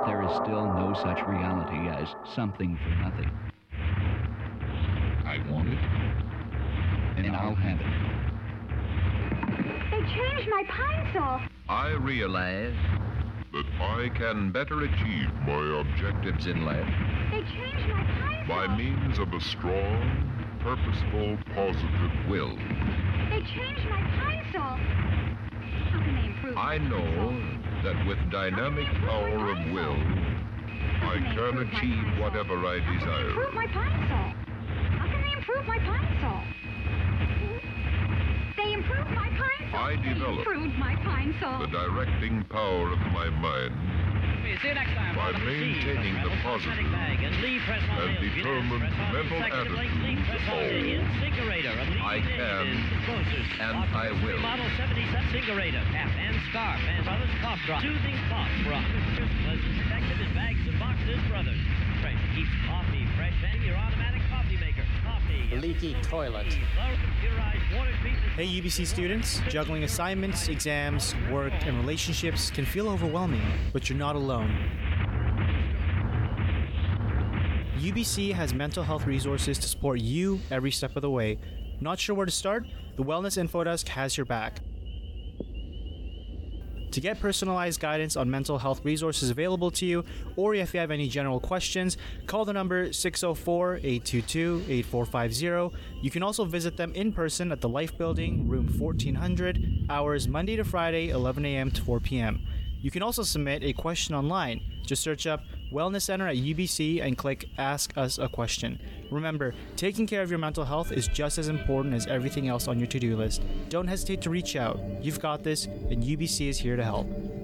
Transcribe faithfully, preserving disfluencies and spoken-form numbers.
there is still no such reality as something for nothing. I want it, And, and I'll have it. They changed my pine saw. I realize that I can better achieve my objectives in life They changed my pine saw. by means of a strong, purposeful, positive will. They changed my pine saw. How can they improve I my know pine saw? that with dynamic power of will, I can achieve whatever I How can they desire. improve my pine saw? How can they improve my pine saw? They improved my pine saw. I They developed improved my pine saw. The directing power of my mind See you next time. by Bottom of C. maintaining the Press positive bag and Lee press on and in. determined Press on mental second to place. Lee attitude press on to in. Incinerator. A lead I in can, is the closers. and Off I three will. Model seventy-seven Incerator. Cap and scarf and others cough drop. Soothing cough for a hundred percent pleasant effective in bags and boxes for others. Fresh keeps coffee fresh and your automatic coffee maker. Coffee. Leaky toilet. Low computerized water treatment. Hey U B C students, juggling assignments, exams, work, and relationships can feel overwhelming, but you're not alone. U B C has mental health resources to support you every step of the way. Not sure where to start? The Wellness Info Desk has your back. To get personalized guidance on mental health resources available to you, or if you have any general questions, call the number six oh four, eight two two, eight four five zero. You can also visit them in person at the Life Building, room fourteen hundred, hours Monday to Friday, eleven a.m. to four p.m. You can also submit a question online. Just search up Wellness Center at U B C and click Ask Us a Question. Remember, taking care of your mental health is just as important as everything else on your to-do list. Don't hesitate to reach out. You've got this, and U B C is here to help.